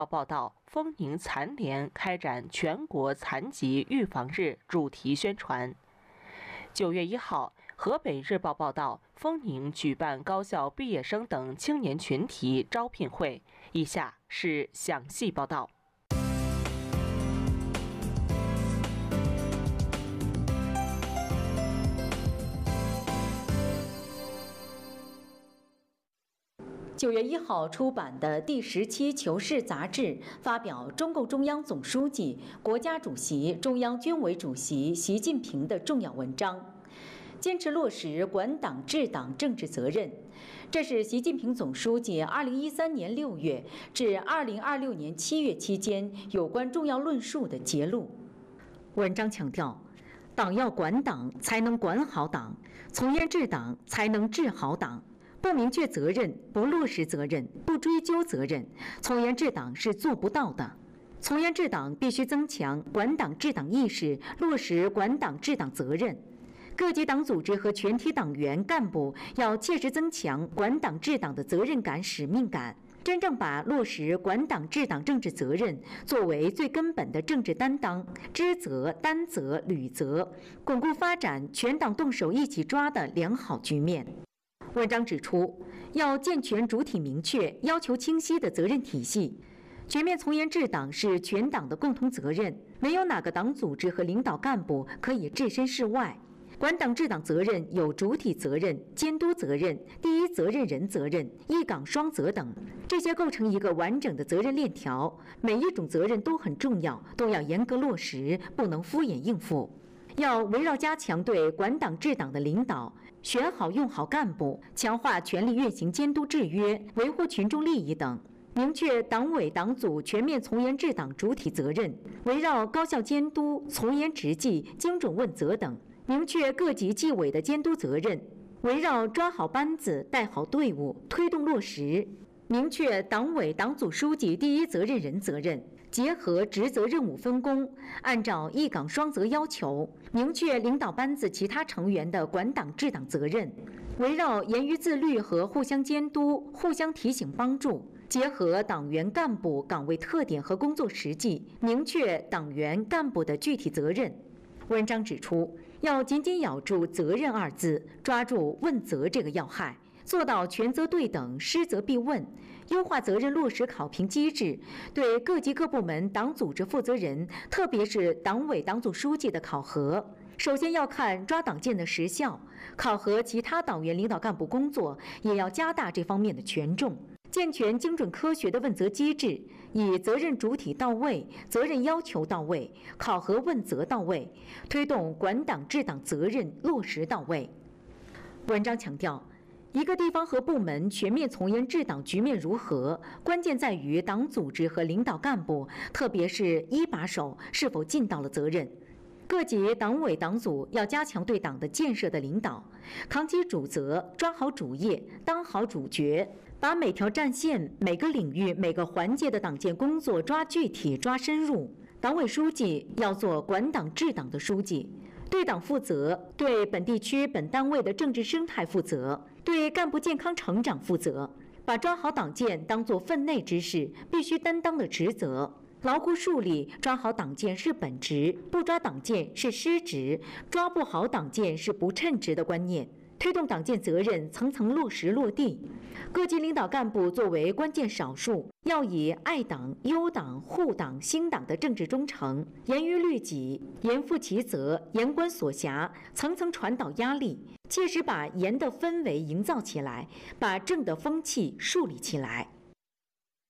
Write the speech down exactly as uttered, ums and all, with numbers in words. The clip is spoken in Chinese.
报道，丰宁残联开展全国残疾预防日主题宣传。九月一号，河北日报报道，丰宁举办高校毕业生等青年群体招聘会。以下是详细报道。 九月一号出版的第十期《求是》杂志发表中共中央总书记、国家主席、中央军委主席习近平的重要文章，坚持落实管党治党政治责任。这是习近平总书记二零一三年六月至二零二六年七月期间有关重要论述的节录。文章强调，党要管党才能管好党，从严治党才能治好党。不明确责任，不落实责任，不追究责任，从严治党是做不到的。从严治党必须增强管党治党意识，落实管党治党责任。各级党组织和全体党员干部要切实增强管党治党的责任感、使命感，真正把落实管党治党政治责任作为最根本的政治担当，知责、担责、履责，巩固发展全党动手一起抓的良好局面。文章指出，要健全主体明确、要求清晰的责任体系。全面从严治党是全党的共同责任，没有哪个党组织和领导干部可以置身事外。管党治党责任有主体责任、监督责任、第一责任人责任、一岗双责等，这些构成一个完整的责任链条。每一种责任都很重要，都要严格落实，不能敷衍应付。要围绕加强对管党治党的领导，选好用好干部，强化权力运行监督制约，维护群众利益等，明确党委党组全面从严治党主体责任，围绕高效监督、从严执纪、精准问责等，明确各级纪委的监督责任，围绕抓好班子、带好队伍，推动落实，明确党委党组书记第一责任人责任，结合职责任务分工，按照一岗双责要求，明确领导班子其他成员的管党治党责任，围绕严于自律和互相监督、互相提醒帮助，结合党员干部岗位特点和工作实际，明确党员干部的具体责任。文章指出，要紧紧咬住责任二字，抓住问责这个要害，做到权责对等、失责必问，优化责任落实考评机制，对各级各部门党组织负责人，特别是党委党组书记的考核，首先要看抓党建的实效，考核其他党员领导干部工作，也要加大这方面的权重，健全精准科学的问责机制，以责任主体到位、责任要求到位、考核问责到位，推动管党治党责任落实到位。文章强调，一个地方和部门全面从严治党局面如何，关键在于党组织和领导干部，特别是一把手是否尽到了责任。各级党委党组要加强对党的建设的领导，扛起主责，抓好主业，当好主角，把每条战线、每个领域、每个环节的党建工作抓具体、抓深入。党委书记要做管党治党的书记，对党负责，对本地区本单位的政治生态负责，对干部健康成长负责，把抓好党建当作分内之事，必须担当的职责。牢固树立抓好党建是本职，不抓党建是失职，抓不好党建是不称职的观念，推动党建责任层层落实落地。各级领导干部作为关键少数，要以爱党、优党、护党、兴党的政治忠诚，严于律己，严负其责，严关所辖，层层传导压力，切实把严的氛围营造起来，把正的风气树立起来。